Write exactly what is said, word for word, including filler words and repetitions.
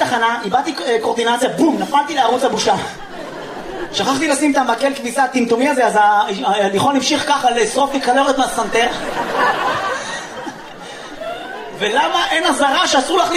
תחנה, איבדתי קורדינציה, בום, נפלתי לערוץ הבושה. שכחתי לשים את המקל כביסה הטמטומי הזה, אז ההליכון המשיך ככה לשרוף לי קלוריות מהסנטר. ולמה אין עזרה שאסור לך